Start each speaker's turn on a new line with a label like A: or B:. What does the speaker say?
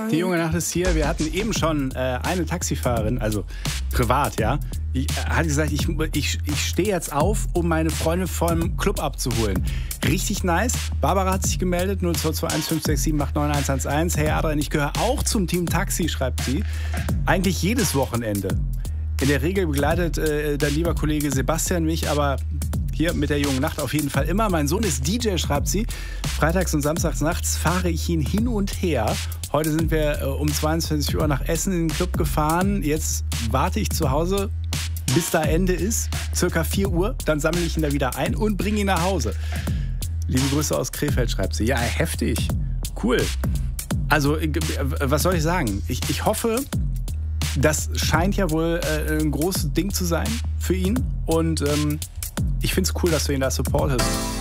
A: Die junge Nacht ist hier. Wir hatten eben schon eine Taxifahrerin, also privat, ja. Die hat gesagt, ich stehe jetzt auf, um meine Freundin vom Club abzuholen. Richtig nice. Barbara hat sich gemeldet, 022156789111. Hey Adrian, ich gehöre auch zum Team Taxi, schreibt sie. Eigentlich jedes Wochenende. In der Regel begleitet dein lieber Kollege Sebastian mich, aber hier mit der jungen Nacht auf jeden Fall immer. Mein Sohn ist DJ, schreibt sie. Freitags und samstags nachts fahre ich ihn hin und her. Heute sind wir um 22 Uhr nach Essen in den Club gefahren. Jetzt warte ich zu Hause, bis da Ende ist. Circa 4 Uhr. Dann sammle ich ihn da wieder ein und bringe ihn nach Hause. Liebe Grüße aus Krefeld, schreibt sie. Ja, heftig. Cool. Also, was soll ich sagen? Ich hoffe, das scheint ja wohl ein großes Ding zu sein für ihn. Und ich finde es cool, dass du ihn da supportest.